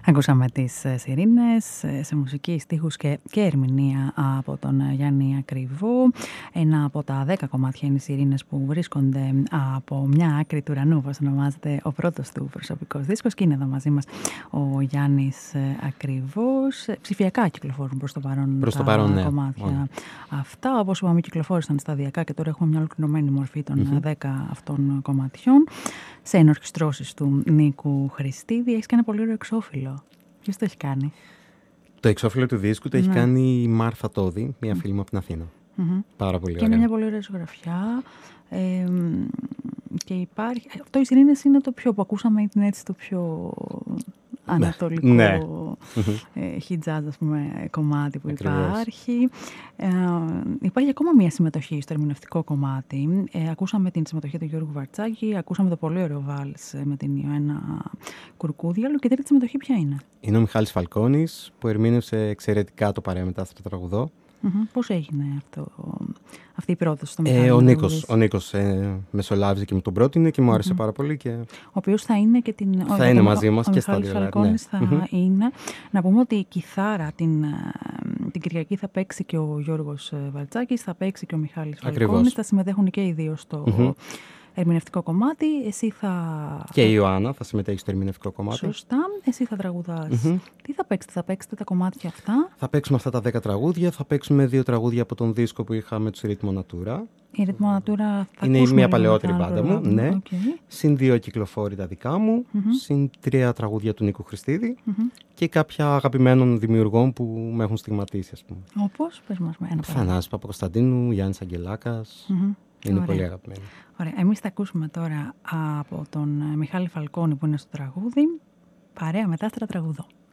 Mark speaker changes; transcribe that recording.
Speaker 1: Ακούσαμε τις Σιρήνες σε μουσική, στίχους και ερμηνεία από τον Γιάννη Ακριβού. Ένα από τα 10 κομμάτια είναι οι Σιρήνες που βρίσκονται από μια άκρη του ουρανού, όπως ονομάζεται ο πρώτος του προσωπικός δίσκος, και είναι εδώ μαζί μας ο Γιάννης Ακριβούς. Ψηφιακά κυκλοφορούν προς το παρόν τα κομμάτια αυτά. Όπως είπαμε, κυκλοφόρησαν σταδιακά και τώρα έχουμε μια ολοκληρωμένη μορφή των 10 αυτών κομματιών σε ενορχιστρώσεις του Νίκου Χριστίδη. Έχεις κάνει πολύ ωραίο εξώφυλλο. Ποιος το έχει κάνει?
Speaker 2: Το εξώφυλλο του δίσκου το έχει κάνει η Μάρθα Τόδη, μια φίλη μου από την Αθήνα. Πάρα πολύ ωραία.
Speaker 1: Και είναι μια πολύ ωραία ζωγραφιά. Και υπάρχει... Αυτό οι Σιρήνες είναι το πιο που ακούσαμε, είναι έτσι το πιο ανατολικό χιτζάζ, ας πούμε, κομμάτι που υπάρχει. Υπάρχει ακόμα μια συμμετοχή στο ερμηνευτικό κομμάτι. Ακούσαμε την συμμετοχή του Γιώργου Βαρτσάκη, ακούσαμε το πολύ ωραίο βάλς με την Ιωάννα Κουρκούδιαλου, και τρίτη συμμετοχή ποια είναι? Είναι
Speaker 2: ο Μιχάλης Φαλκόνης, που ερμήνευσε εξαιρετικά το Παρέα Μετάστρα τραγουδό.
Speaker 1: Πώς έγινε αυτή η πρόταση στο Μιχάλη?
Speaker 2: Ο Νίκος μεσολάβησε και με τον πρότεινε και μου άρεσε πάρα πολύ. Ο
Speaker 1: οποίος θα είναι και
Speaker 2: θα είναι μαζί μας και στα
Speaker 1: δύο. Ο Μιχάλης Φαλκόνης θα είναι. Να πούμε ότι η κιθάρα την Κυριακή θα παίξει και ο Γιώργος Βαρτσάκης, θα παίξει και ο Μιχάλης Φαλκόνης. Θα συμμετέχουν και οι δύο στο ερμηνευτικό κομμάτι. Εσύ θα...
Speaker 2: Και η Ιωάννα θα συμμετέχει στο ερμηνευτικό κομμάτι.
Speaker 1: Σωστά. Εσύ θα τραγουδάς. Τι θα παίξετε? Θα παίξετε τα κομμάτια αυτά?
Speaker 2: Θα παίξουμε αυτά τα 10 τραγούδια. Θα παίξουμε 2 τραγούδια από τον δίσκο που είχαμε, τους Ρύθμο Νατούρα.
Speaker 1: Η Ρύθμο Νατούρα θα
Speaker 2: είναι μια παλαιότερη μπάντα μου. Ναι.
Speaker 1: Okay.
Speaker 2: Συν 2 κυκλοφόρητα δικά μου. Συν 3 τραγούδια του Νίκου Χριστίδη. Και κάποια αγαπημένων δημιουργών που με έχουν στιγματίσει, ας πούμε.
Speaker 1: Όπως? Πες μας ένα.
Speaker 2: Θανάσης Παπακοσταντίνου, Γιάννης Αγγελάκας. Είναι πολύ αγαπημένο.
Speaker 1: Ωραία. Εμείς θα ακούσουμε τώρα από τον Μιχάλη Φαλκόνη που είναι στο τραγούδι Παρέα Μετάστρα τραγουδό.